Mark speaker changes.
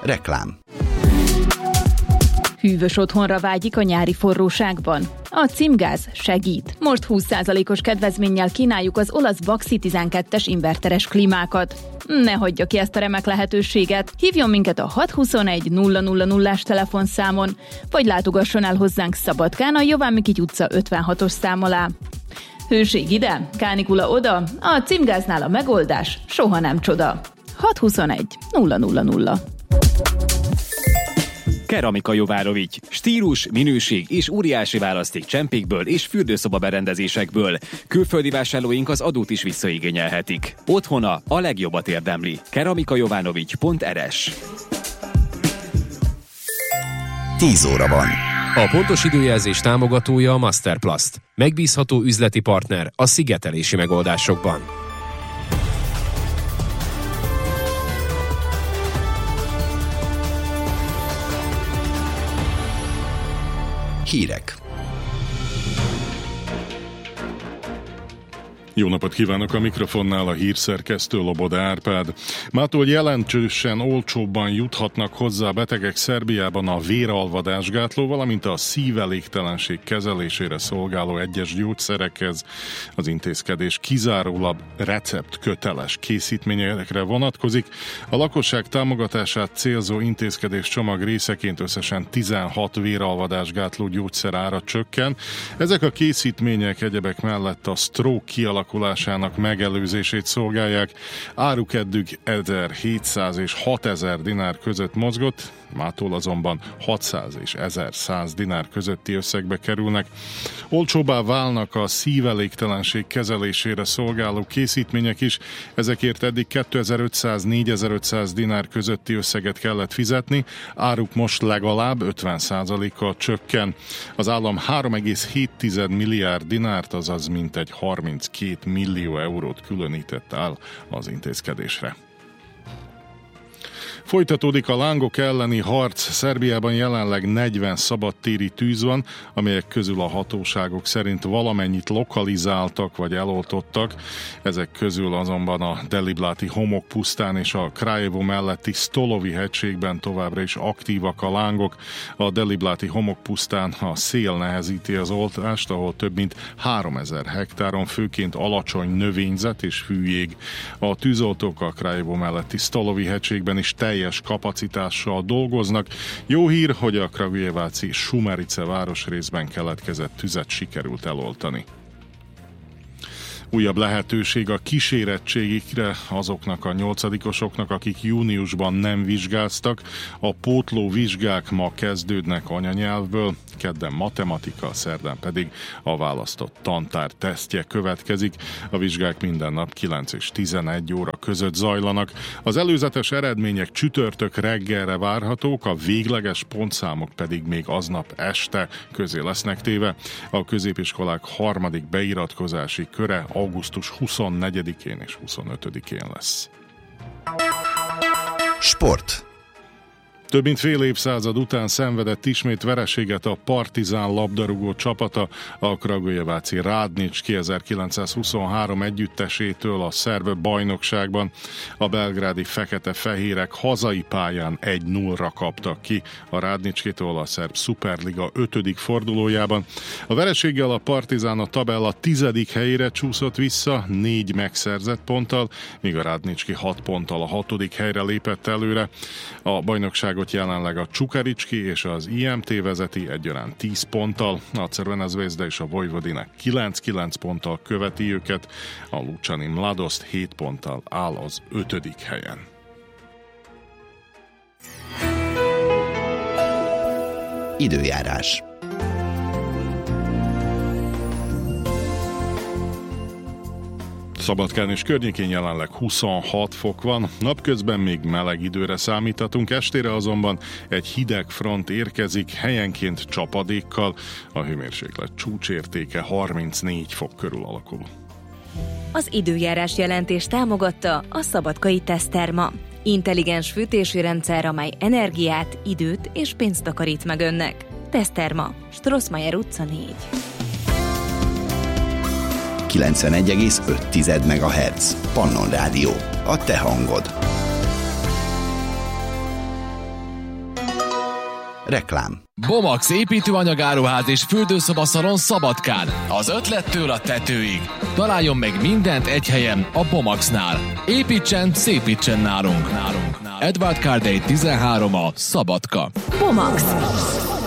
Speaker 1: Reklám.
Speaker 2: Hűvös otthonra vágyik a nyári forróságban? A Címgáz segít. Most 20%-os kedvezménnyel kínáljuk az olasz Baxi 12-es inverteres klímákat. Ne hagyja ki ezt a remek lehetőséget. Hívjon minket a 621 000-as telefonszámon, vagy látogasson el hozzánk Szabadkán a Jován Mikity utca 56-os szám alá. Hőség ide, kánikula oda, a Címgáznál a megoldás soha nem csoda. 621 000.
Speaker 3: Keramika Jovárovics. Stílus, minőség és óriási választék csempékből és fürdőszoba berendezésekből. Külföldi vásárlóink az adót is visszaigényelhetik. Otthona a legjobbat érdemli. keramikajovanovics.rs
Speaker 1: 10 óra van.
Speaker 4: A pontos időjelzés támogatója a Masterplast. Megbízható üzleti partner a szigetelési megoldásokban.
Speaker 1: Hírek.
Speaker 5: Jó napot kívánok, a mikrofonnál a hírszerkesztő Loboda Árpád. Mától jelentősen olcsóbban juthatnak hozzá a betegek Szerbiában a véralvadásgátló, valamint a szívelégtelenség kezelésére szolgáló egyes gyógyszerekhez. Az intézkedés kizárólag receptköteles készítményekre vonatkozik. A lakosság támogatását célzó intézkedés csomag részeként összesen 16 véralvadásgátló gyógyszer ára csökken. Ezek a készítmények egyebek mellett a stroke kialakulásának megelőzését szolgálják. Áruk eddig 1700 és 6000 dinár között mozgott, mától azonban 600 és 1100 dinár közötti összegbe kerülnek. Olcsóbbá válnak a szívelégtelenség kezelésére szolgáló készítmények is, ezekért eddig 2500-4500 dinár közötti összeget kellett fizetni, áruk most legalább 50%-kal csökken. Az állam 3,7 milliárd dinárt, azaz mintegy 32 millió eurót különített el az intézkedésre. Folytatódik a lángok elleni harc. Szerbiában jelenleg 40 szabadtéri tűz van, amelyek közül a hatóságok szerint valamennyit lokalizáltak vagy eloltottak. Ezek közül azonban a Delibláti homokpusztán és a Kraljevo melletti Stolovi hegységben továbbra is aktívak a lángok. A Delibláti homokpusztán a szél nehezíti az oltást, ahol több mint 3000 hektáron főként alacsony növényzet és hűjég. A tűzoltók a Kraljevo melletti Stolovi hegységben is teljes kapacitással dolgoznak. Jó hír, hogy a Kragujeváci Šumerice városrészben keletkezett tüzet sikerült eloltani. Újabb lehetőség a kísérettségikre azoknak a 8-osoknak, akik júniusban nem vizsgáztak. A pótló vizsgák ma kezdődnek anyanyelvből, kedden matematika, szerdán pedig a választott tantár tesztje következik. A vizsgák minden nap 9 és 11 óra között zajlanak. Az előzetes eredmények csütörtök reggelre várhatók, a végleges pontszámok pedig még aznap este közé lesznek téve. A középiskolák harmadik beiratkozási köre augusztus 24-én és 25-én lesz.
Speaker 1: Sport.
Speaker 5: Több mint fél évszázad után szenvedett ismét vereséget a Partizán labdarúgó csapata a kragujeváci Rádnicski 1923 együttesétől a szerb bajnokságban. A belgrádi fekete-fehérek hazai pályán 1-0-ra kaptak ki a Rádnicskitól a szerb szuperliga 5. fordulójában. A vereséggel a Partizán a tabella 10. helyére csúszott vissza 4 megszerzett ponttal, míg a Rádnicski 6 ponttal a 6. helyre lépett előre. A bajnokságot jelenleg a Čukarički és az IMT vezeti egyaránt 10 ponttal, a Crvena Zvezda és a Vojvodina 9 ponttal követi őket, a Lučani Mladost 7 ponttal áll az 5. helyen.
Speaker 1: Időjárás.
Speaker 5: Szabadkán és környékén jelenleg 26 fok van, napközben még meleg időre számíthatunk, estére azonban egy hideg front érkezik, helyenként csapadékkal, a hőmérséklet csúcsértéke 34 fok körül alakul.
Speaker 6: Az időjárás jelentés támogatta a Szabadkai Teszterma. Intelligens fűtési rendszer, amely energiát, időt és pénzt takarít meg önnek. Teszterma, Strossmayer utca 4.
Speaker 1: 91,5 MHz. Pannon Rádió. A te hangod. Reklám.
Speaker 7: Bomax építőanyagáruház és fürdőszobaszalon Szabadkán. Az ötlettől a tetőig. Találjon meg mindent egy helyen, a Bomaxnál. Építsen, szépítsen nálunk. Edward Cardey 13 a Szabadka.
Speaker 6: Bomax.